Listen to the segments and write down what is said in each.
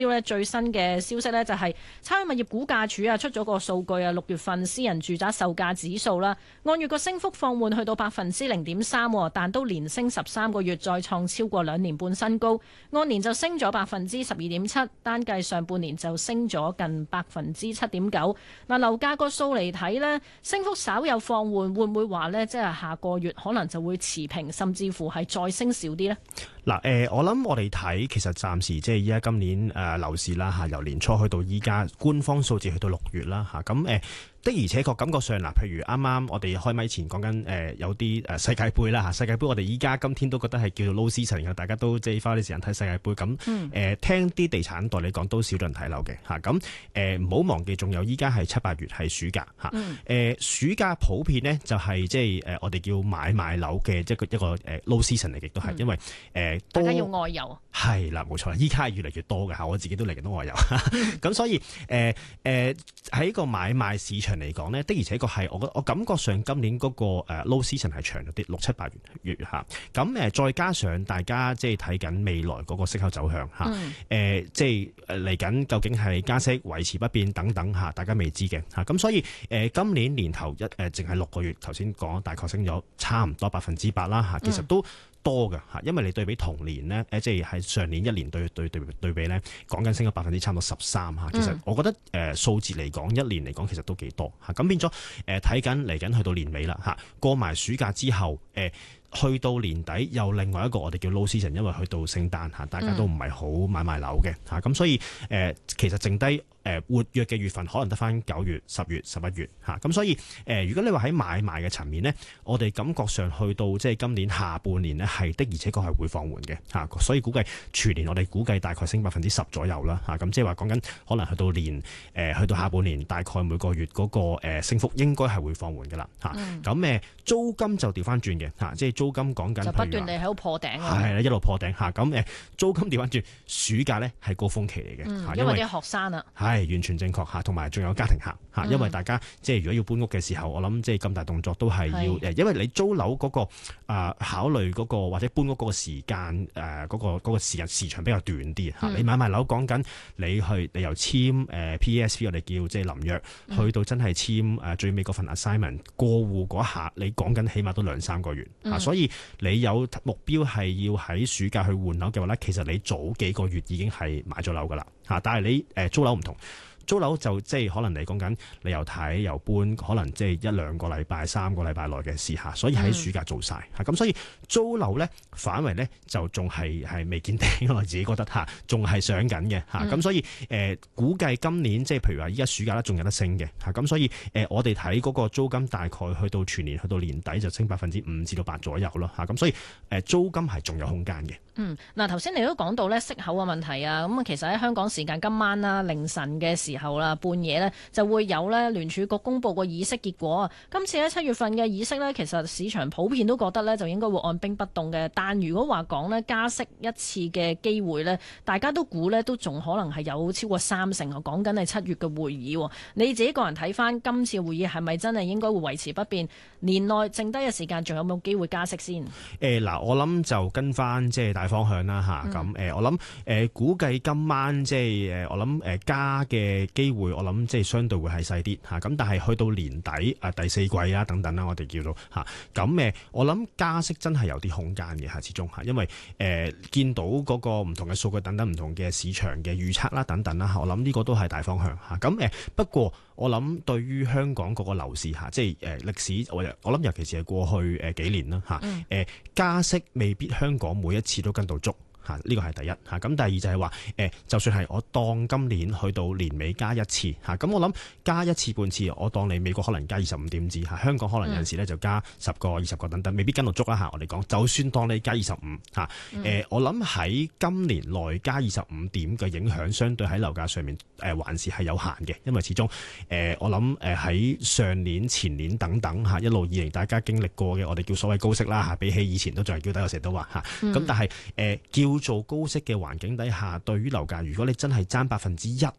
最新嘅消息呢，就係差餉物業估價署出咗個數據6月份私人住宅售價指數啦，按月個升幅放緩去到0.3%，但都連升13個月，再創超過2年半新高。按年就升咗12.7%，單計上半年就升咗近7.9%。樓價個數嚟睇呢，升幅稍有放緩，會唔會話呢？即係下個月可能就會持平，甚至乎係再升少啲呢？ 我諗我哋睇其實暫時即係依家今年樓市啦嚇，由年初去到依家，官方數字去到6月啦嚇，咁的而且確感覺上譬如啱啱我哋開咪前講緊有啲世界盃啦嚇，世界盃我哋依家今天都覺得係叫做 low season，然後大家都即係花啲時間睇世界盃咁。聽啲地產代理講都少人睇樓嘅嚇，咁唔好忘記仲有依家係7、8月係暑假嚇。暑假普遍呢就係即係我哋叫買賣樓嘅一個low season 嚟嘅，都係因為大家要外遊。 係啦，冇錯啦，依家係越嚟越多嘅嚇，我自己都嚟緊都外遊。咁所以喺個買賣市場嚟講呢，的而且確係我感覺上今年嗰個low season 係長咗啲，6、7、8月嚇。咁再加上大家即係睇緊未來嗰個息口走向嚇，即係嚟緊究竟係加息維持不變等等嚇，大家未知嘅嚇。咁所以今年年頭淨係6個月，頭先講大概升咗差唔多8%啦嚇，其實都多嘅嚇，因為你對比同年呢，即係喺上年一年對比呢，講緊升咗差唔多13%嚇。其實我覺得數字嚟講，一年嚟講其實都幾多嚇。咁變咗睇緊嚟緊去到年尾啦嚇，過埋暑假之後去到年底又另外一個我哋叫 low season，因為去到聖誕嚇，大家都唔係好買賣樓嘅嚇，咁所以其實剩低活躍嘅月份可能得翻9月、10月、11月嚇，咁所以如果你話喺買賣嘅層面呢，我哋感覺上去到即係今年下半年呢，係的而且確係會放緩嘅嚇，所以估計全年我哋估計大概升10%左右啦嚇，咁即係話講緊可能去到下半年大概每個月嗰個升幅應該係會放緩㗎啦嚇，咁租金就調翻轉嘅嚇，即係租金講緊就不斷地喺度破頂啊， 係啦，一路破頂嚇，咁租金調翻轉，暑假呢係高峰期嚟嘅， 因為啲學生啊。 係完全正確嚇，同埋仲有家庭客嚇，因為大家即係如果要搬屋嘅時候，我諗即係咁大動作都係要因為你租樓嗰個考慮嗰個或者搬屋嗰個時間嗰個時長比較短啲嚇。你買賣樓講緊你由簽PSV 我哋叫即係臨約，去到真係簽最尾嗰份 assignment 過戶嗰下，你講緊起碼都2-3個月嚇，所以你有目標係要喺暑假去換樓嘅話咧，其實你早幾個月已經係買咗樓噶啦嚇，但係你租樓唔同。租樓就即係可能你講緊你又睇又搬，可能即係1-2個禮拜、3個禮拜內嘅事嚇，所以喺暑假做晒嚇，咁所以租樓咧反為咧就仲係未見頂，我自己覺得嚇，仲係上緊嘅嚇，咁所以估計今年即係譬如話依家暑假咧仲有得升嘅嚇，咁所以我哋睇嗰個租金大概去到全年去到年底就升5%至8%左右咯嚇，咁所以租金係仲有空間嘅。 嗱頭先你都講到咧息口嘅問題啊，咁其實喺香港時間今晚啦凌晨嘅時候啦，半夜呢就會有咧聯儲局公布個議息結果啊。今次咧7月份嘅議息呢，其實市場普遍都覺得呢就應該會按兵不動嘅。但如果話講呢加息一次嘅機會呢，大家都估呢都仲可能係有超過30%啊。講緊係7月嘅會議，你自己個人睇翻今次會議係咪真係應該會維持不變？年內剩低嘅時間仲有冇機會加息先？ 我諗就跟翻即係大方向啦嚇。咁我諗估計今晚即係我諗加嘅機會，我諗即係相對會係細啲嚇。咁但係去到年底第4季啦等等啦，我哋叫做嚇。咁我諗加息真係有啲空間嘅嚇，始終嚇，因為見到嗰個唔同嘅數據等等唔同嘅市場嘅預測啦等等啦，我諗呢個都係大方向嚇。咁不過我諗對於香港嗰個樓市嚇，即係歷史我諗尤其是係過去幾年啦嚇，加息未必香港每一次都跟到足。呢個係第一嚇，咁第二就係話就算係我當今年去到年尾加一次嚇，咁我諗加一次半次，我當你美國可能加25點子嚇，香港可能有陣時咧就加10個、20個等等，未必跟到足啦嚇。我哋講，就算當你加25嚇，我諗喺今年內加25點嘅影響，相對喺樓價上面還是係有限嘅，因為始終我諗喺上年、前年等等嚇，一路以嚟大家經歷過嘅，我哋叫所謂高息啦嚇，比起以前都仲係叫低，我成日都話嚇。咁但係叫做高息嘅環境底下，對於樓價，如果你真係爭1%咧，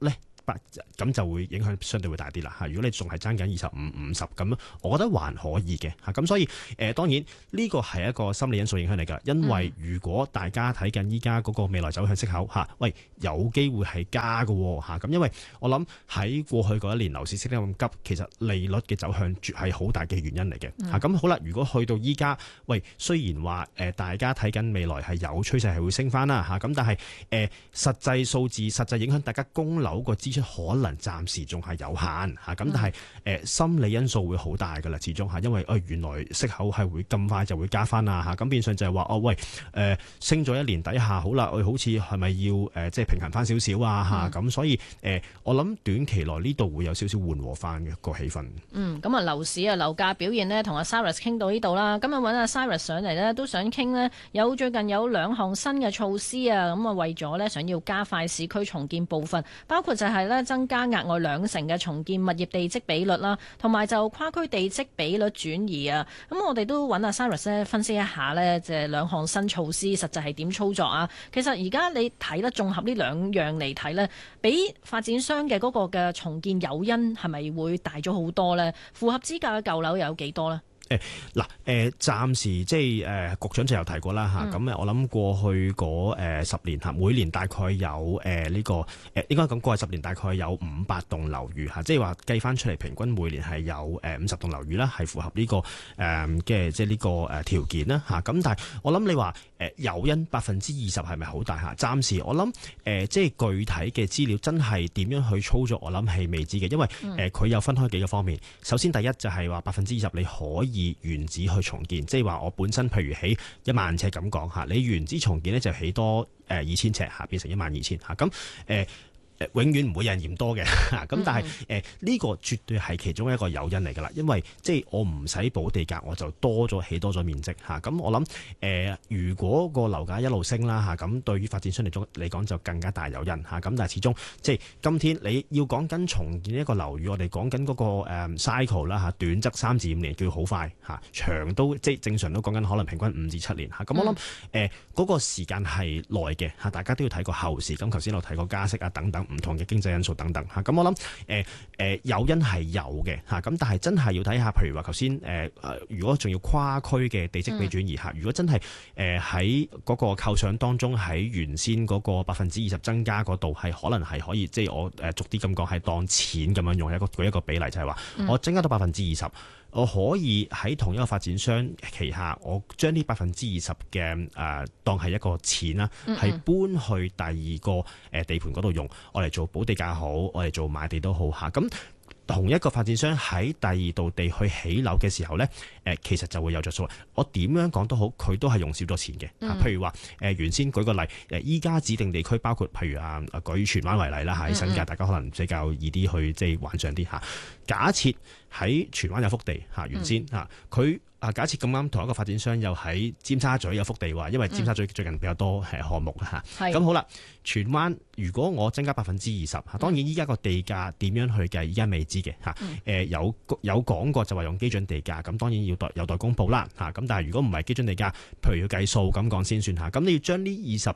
咁就會影響相對會大啲啦嚇。如果你仲係爭緊25、50咁，我覺得還可以嘅嚇。咁所以當然呢個係一個心理因素影響嚟㗎，因為如果大家睇緊依家嗰個未來走向息口嚇，喂有機會係加嘅嚇。咁因為我諗喺過去嗰一年樓市升得咁急，其實利率嘅走向絕係好大嘅原因嚟嘅嚇。咁好啦，如果去到依家，喂雖然話大家睇緊未來係有趨勢係會升翻啦嚇，咁但係實際數字、實際影響大家供樓個支出可能暫時仲係有限嚇，咁但係心理因素會好大㗎啦，始終嚇，因為原來息口係會咁快就會加翻啊嚇，咁變相就係話喂升咗一年底下好啦，好似係咪要即係平衡翻少少啊嚇，咁所以我諗短期內呢度會有少少緩和翻嘅個氣氛。 咁啊樓市啊樓價表現呢，同阿 Cyrus 傾到呢度啦。今日揾阿 Cyrus 上嚟呢，都想傾呢，最近有2項新嘅措施啊，咁啊為咗呢，想要加快市區重建步伐，包括就係呢，增加額外2成嘅重建物業地積比率啦，同埋就跨區地積比率轉移啊。咁我哋都揾阿 Cyrus 呢分析一下呢，即係2項新措施實際係點操作啊。其實而家你睇得綜合呢2樣嚟睇呢，俾發展商嘅嗰個嘅重建誘因係咪會大咗好多呢？符合資格嘅舊樓又有幾多呢？ 暫時即係局長就有提過啦嚇，咁我諗過去嗰10年嚇，每年大概有呢個應該咁過去10年大概有500棟樓宇嚇，即係話計翻出嚟平均每年係有50棟樓宇啦，係符合呢個嘅即係呢個條件啦嚇。咁但係我諗你話誘因20%係咪好大嚇？暫時我諗即係具體嘅資料真係點樣去操作，我諗係未知嘅，因為佢有分開幾個方面。首先第一就係話20%你可以原址去重建，即係話我本身譬如起1萬尺咁講嚇，你原址重建咧就起多2000尺嚇，變成12000嚇，咁永遠唔會有人嫌多嘅，咁但係呢個絕對係其中一個誘因嚟㗎啦，因為即係我唔使補地價，我就起多咗面積嚇。咁我諗如果個樓價一路升啦嚇，咁對於發展商嚟講就更加大誘因嚇。咁但係始終即係今天你要講緊重建一個樓宇，我哋講緊嗰個cycle 啦嚇，短則3至5年叫好快嚇，長都即係正常都講緊可能平均5至7年嚇。咁我諗嗰個時間係耐嘅嚇，大家都要睇個後市。咁頭先我睇過加息啊等等。唔同嘅經濟因素等等嚇，咁我諗誘因係有嘅嚇，咁但係真係要睇下，譬如話頭先如果仲要跨區嘅地積比轉移嚇，如果真係喺嗰個構想當中喺原先嗰個20%增加嗰度係可能係可以，即係我逐啲咁講係當錢咁樣用，舉一個比例就係話我增加到20%。我可以喺同一個發展商旗下，我將呢20%嘅當係一個錢啦，係搬去第二個地盤嗰度用，我嚟做補地價好，我嚟做賣地都好嚇。咁同一個發展商喺第二度地去起樓嘅時候呢，其實就會有着數。我點樣講都好，佢都係用少咗錢嘅。譬如話原先舉個例，依家指定地區包括譬如舉荃灣為例啦，喺新界大家可能比較易啲去即係幻想啲嚇。假設喺荃灣有幅地嚇，原先嚇佢假設咁啱同一個發展商又喺尖沙咀有幅地話，因為尖沙咀最近比較多項目嚇。咁好啦，荃灣如果我增加20%嚇，當然依家個地價點樣去計，依家未知嘅嚇。有講過就話用基準地價，咁當然有待公佈啦嚇。咁但係如果唔係基準地價，譬如要計數咁講先算嚇。咁你要將呢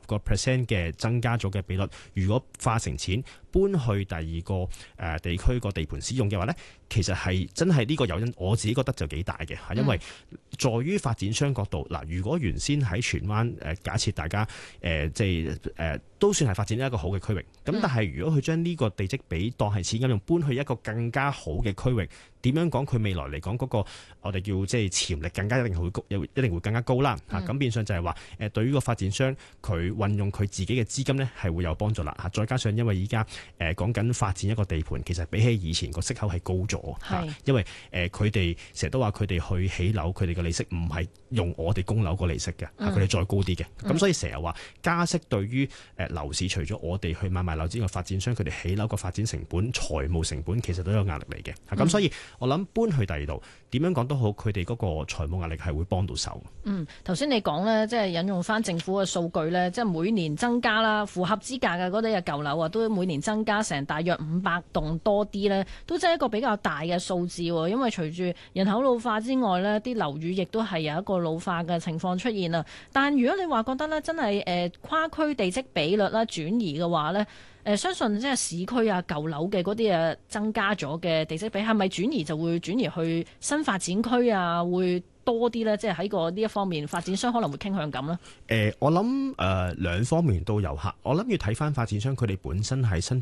20% 嘅增加咗嘅比率，如果化成錢搬去第二個地區個地盤使用嘅話呢，其實係真係呢個誘因，我自己覺得就幾大嘅嚇，因為在於發展商角度嗱，如果原先喺荃灣假設大家都算係發展一個好嘅區域，咁但係如果佢將呢個地積比當係錢咁用，搬去一個更加好嘅區域，點樣講佢未來嚟講嗰個我哋叫即係潛力更加一定會更加高啦嚇。咁變相就係話對於個發展商佢運用佢自己嘅資金呢係會有幫助啦嚇。再加上因為依家講緊發展一個地盤，其實比起以前個息口係高咗嚇，因為佢哋成日都話佢哋去起樓，佢哋嘅利息唔係用我哋供樓個利息嘅，佢哋再高啲嘅。咁所以成日話加息對於樓市，除咗我哋去買賣樓之外，發展商佢哋起樓個發展成本、財務成本其實都有壓力嚟嘅。咁所以我諗搬去第二度，點樣講都好，佢哋嗰個財務壓力係會幫到手。 頭先你講呢，即係引用翻政府嘅數據呢，即係每年增加啦，符合資格嘅嗰啲嘅舊樓啊，都每年增加成大約500棟多啲呢，都真係一個比較大嘅數字喎。因為隨住人口老化之外呢，啲樓宇亦都係有一個老化嘅情況出現啊。但如果你話覺得呢，真係跨區地積比率啦轉移嘅話呢， 相信即係市區啊舊樓嘅嗰啲增加咗嘅地積比，係咪轉移就會轉移去新發展區啊？會多啲咧，即係喺呢一方面，發展商可能會傾向咁啦。 我諗兩方面都有嚇。我諗要睇翻發展商佢哋本身喺新